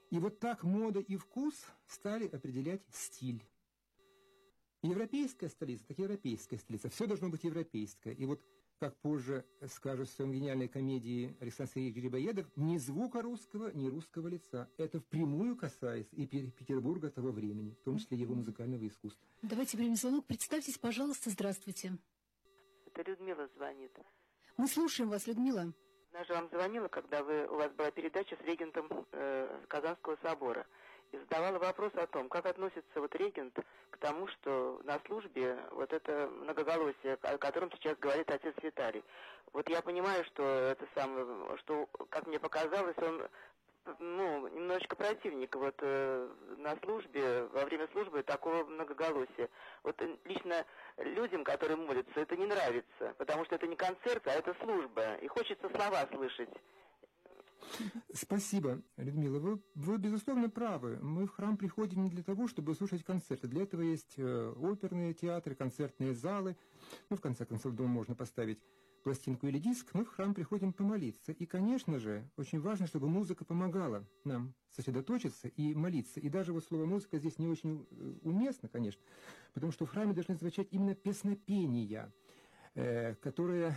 И вот так мода и вкус стали определять стиль. Европейская столица, так европейская столица. Все должно быть европейское. И вот, как позже скажут в своей гениальной комедии Александр Сергеевич Грибоедов, ни звука русского, ни русского лица. Это впрямую касается и Петербурга того времени, в том числе его музыкального искусства. Давайте примем звонок. Представьтесь, пожалуйста. Здравствуйте. Это Людмила звонит. Мы слушаем вас, Людмила. Я же вам звонила, когда у вас была передача с регентом Казанского собора. И задавала вопрос о том, как относится вот регент к тому, что на службе вот это многоголосие, о котором сейчас говорит отец Виталий. Вот я понимаю, что это самое, что, как мне показалось, он немножечко противник вот на службе, во время службы такого многоголосия. Вот лично людям, которые молятся, это не нравится, потому что это не концерт, а это служба, и хочется слова слышать. Спасибо, Людмила. Вы, безусловно, правы. Мы в храм приходим не для того, чтобы слушать концерты. Для этого есть оперные театры, концертные залы. В конце концов, дома можно поставить пластинку или диск. Мы в храм приходим помолиться. И, конечно же, очень важно, чтобы музыка помогала нам сосредоточиться и молиться. И даже вот слово «музыка» здесь не очень уместно, конечно, потому что в храме должны звучать именно песнопения, которые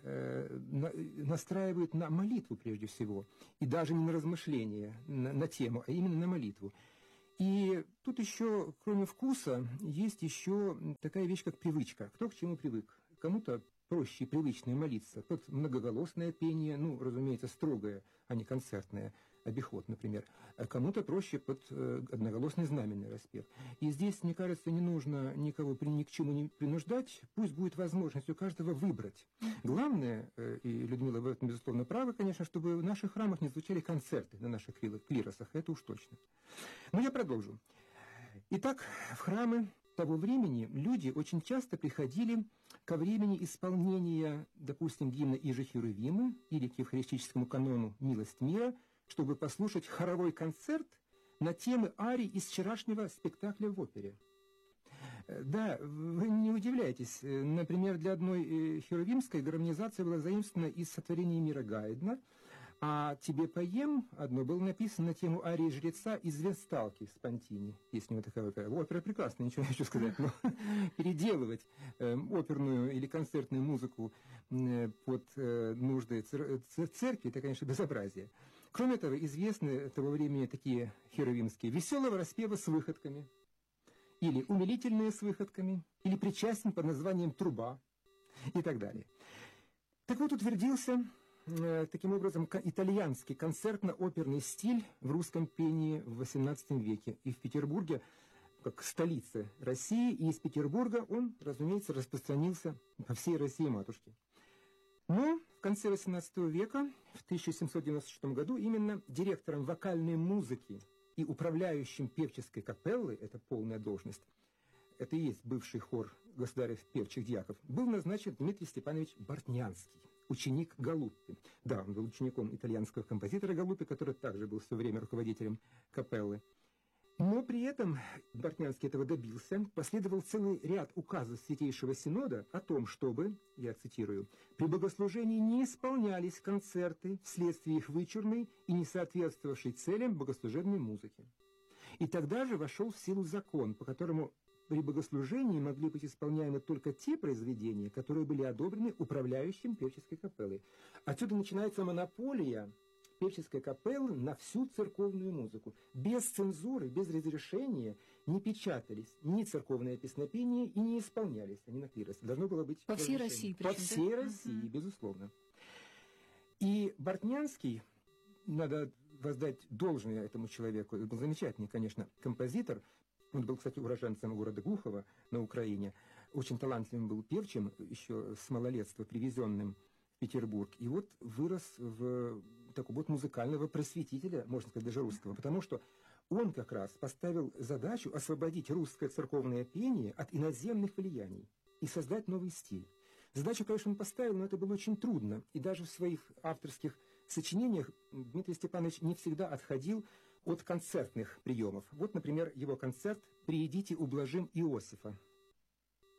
настраивает на молитву прежде всего, и даже не на размышления на тему, а именно на молитву. И тут еще, кроме вкуса, есть еще такая вещь, как привычка. Кто к чему привык. Кому-то проще и привычнее молиться под многоголосное пение, разумеется, строгое, а не концертное, обиход, например. А кому-то проще под одноголосный знаменный распев. И здесь, мне кажется, не нужно никого ни к чему не принуждать, пусть будет возможность у каждого выбрать. Главное, и Людмила в этом, безусловно, права, конечно, чтобы в наших храмах не звучали концерты на наших клиросах, это уж точно. Но я продолжу. Итак, в храмы того времени люди очень часто приходили ко времени исполнения, допустим, гимна «Иже Херувимы» или к евхаристическому канону «Милость мира», чтобы послушать хоровой концерт на темы арий из вчерашнего спектакля в опере. Да, вы не удивляйтесь. Например, для одной херувимской гармонизация была заимствована из сотворения мира Гайдна, а «Тебе поем» одно было написано на тему арии жреца из «Весталки» с Пантини. Есть у него такая опера. Опера прекрасная, ничего не хочу сказать, но переделывать оперную или концертную музыку под нужды церкви – это, конечно, безобразие. Кроме того, известны того времени такие херувимские веселого распева с выходками, или умилительные с выходками, или причастен под названием «Труба» и так далее. Так вот, утвердился таким образом итальянский концертно-оперный стиль в русском пении в XVIII веке. И в Петербурге, как столице России, и из Петербурга он, разумеется, распространился по всей России матушки. Но в конце XVIII века, в 1796 году, именно директором вокальной музыки и управляющим певческой капеллы, это полная должность, это и есть бывший хор государев певчих дьяков, был назначен Дмитрий Степанович Бортнянский, ученик Галуппи. Да, он был учеником итальянского композитора Галуппи, который также был в свое время руководителем капеллы. Но при этом Бортнянский этого добился, последовал целый ряд указов Святейшего Синода о том, чтобы, я цитирую, «при богослужении не исполнялись концерты вследствие их вычурной и не соответствовавшей целям богослужебной музыки». И тогда же вошел в силу закон, по которому при богослужении могли быть исполняемы только те произведения, которые были одобрены управляющим певческой капеллой. Отсюда начинается монополия певческой капеллы на всю церковную музыку. Без цензуры, без разрешения не печатались ни церковные песнопения и не исполнялись они на клиросе. Должно было быть по всей России. По всей России, безусловно. И Бортнянский, надо воздать должное этому человеку, это был замечательный, конечно, композитор. Он был, кстати, уроженцем города Глухова на Украине. Очень талантливым был певчим, еще с малолетства привезенным в Петербург. И вот вырос в такого вот музыкального просветителя, можно сказать, даже русского. Потому что он как раз поставил задачу освободить русское церковное пение от иноземных влияний и создать новый стиль. Задачу, конечно, он поставил, но это было очень трудно. И даже в своих авторских сочинениях Дмитрий Степанович не всегда отходил от концертных приемов. Вот, например, его концерт «Приидите, ублажим Иосифа».